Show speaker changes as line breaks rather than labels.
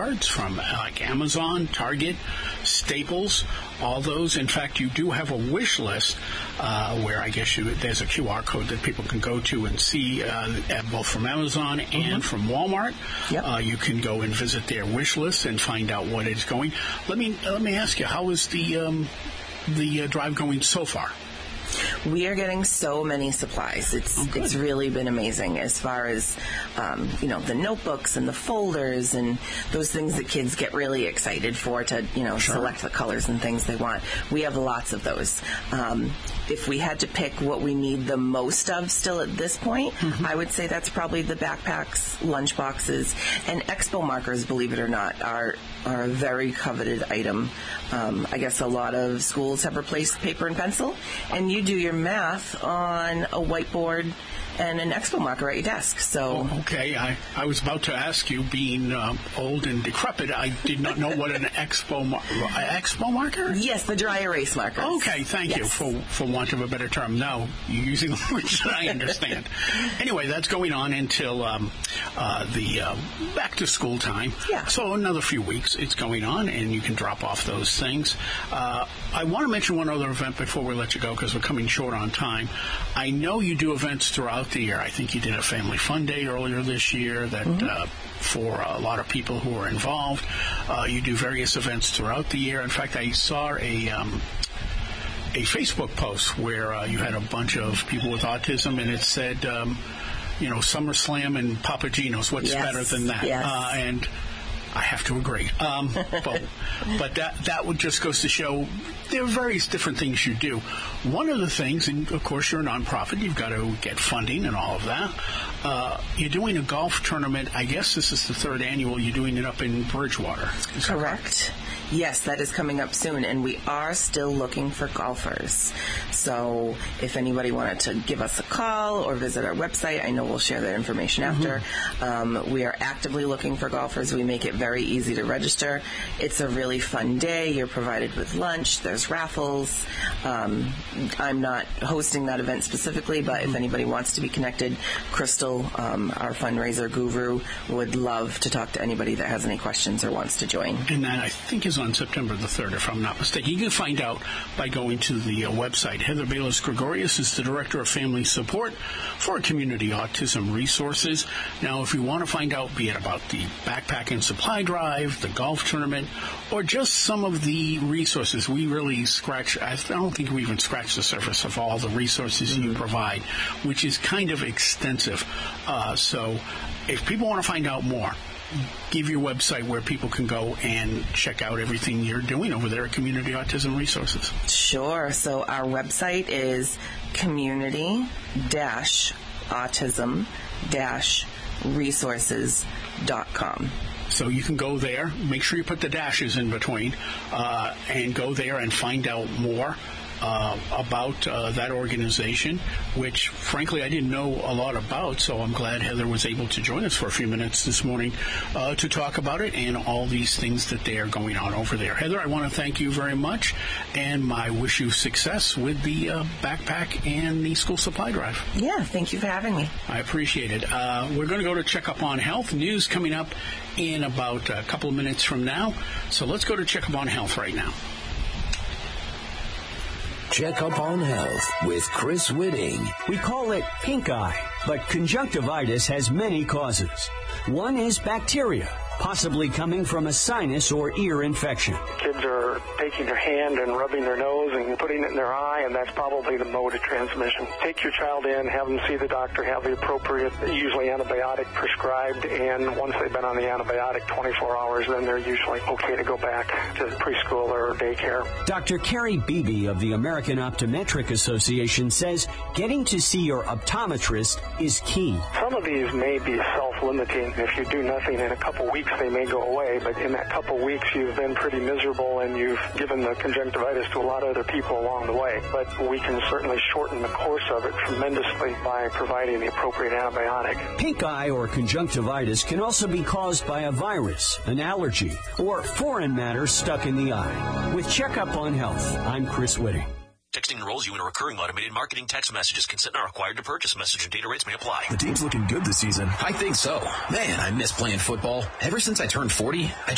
cards from like Amazon, Target, Staples, all those. In fact, you do have a wish list where I guess there's a QR code that people can go to and see both from Amazon and from Walmart.
Yep.
You can go and visit their wish list and find out what is going. Let me ask you, how is the drive going so far?
We are getting so many supplies. It's really been amazing as far as, the notebooks and the folders and those things that kids get really excited for to, select the colors and things they want. We have lots of those. If we had to pick what we need the most of still at this point, I would say that's probably the backpacks, lunch boxes, and expo markers, believe it or not, are a very coveted item. I guess a lot of schools have replaced paper and pencil, and you do your math on a whiteboard and an expo marker at your desk. So
okay, I was about to ask you, being old and decrepit, I did not know what an expo marker?
Yes, the dry erase markers.
Okay, thank you for want of a better term. Now you're using language that I understand. Anyway, that's going on until the back to school time.
Yeah.
So another few weeks it's going on, and you can drop off those things. I want to mention one other event before we let you go, because we're coming short on time. I know you do events throughout the year. I think you did a Family Fun Day earlier this year that for a lot of people who are involved. You do various events throughout the year. In fact, I saw a Facebook post where you had a bunch of people with autism, and it said, SummerSlam and Papa Gino's. What's better than that?
Yes.
And I have to agree. But that would just goes to show there are various different things you do. One of the things, and of course you're a nonprofit, you've got to get funding and all of that. You're doing a golf tournament. I guess this is the third annual. You're doing it up in Bridgewater.
Correct. Yes, that is coming up soon, and we are still looking for golfers. So if anybody wanted to give us a call or visit our website, I know we'll share that information after. We are actively looking for golfers. We make it very easy to register. It's a really fun day. You're provided with lunch. There's raffles. I'm not hosting that event specifically, but if anybody wants to be connected, Crystal, our fundraiser guru, would love to talk to anybody that has any questions or wants to join.
And that, I think, is on September the 3rd, if I'm not mistaken. You can find out by going to the website. Heather Bayless-Gregorius is the Director of Family Support for Community Autism Resources. Now, if you want to find out, be it about the backpack and supply drive, the golf tournament, or just some of the resources, we really I don't think we even scratched the surface of all the resources you provide, which is kind of extensive. So if people want to find out more, give your website where people can go and check out everything you're doing over there at Community Autism Resources.
Sure. So our website is community-autism-resources.com.
So you can go there, make sure you put the dashes in between, and go there and find out more about that organization, which, frankly, I didn't know a lot about, so I'm glad Heather was able to join us for a few minutes this morning to talk about it and all these things that they are going on over there. Heather, I want to thank you very much, and I wish you success with the backpack and the school supply drive.
Yeah, thank you for having me.
I appreciate it. We're going to go to Check Up on Health. News coming up in about a couple of minutes from now, so let's go to Check Up on Health right now.
Check Up on Health with Chris Whitting.
We call it pink eye, but conjunctivitis has many causes. One is bacteria, possibly coming from a sinus or ear infection.
Kids are taking their hand and rubbing their nose and putting it in their eye, and that's probably the mode of transmission. Take your child in, have them see the doctor, have the appropriate, usually antibiotic prescribed, and once they've been on the antibiotic 24 hours, then they're usually okay to go back to preschool or daycare.
Dr. Carrie Beebe of the American Optometric Association says getting to see your optometrist is key.
Some of these may be self-limiting. If you do nothing in a couple weeks, they may go away, but in that couple weeks you've been pretty miserable and you've given the conjunctivitis to a lot of other people along the way. But we can certainly shorten the course of it tremendously by providing the appropriate antibiotic.
Pink eye or conjunctivitis can also be caused by a virus, an allergy, or foreign matter stuck in the eye. With Checkup on Health, I'm Chris Whitting.
Texting enrolls you in a recurring automated marketing text messages. Consent not required to purchase. Message and data rates may apply.
The team's looking good this season.
I think so. Man, I miss playing football. Ever since I turned 40, I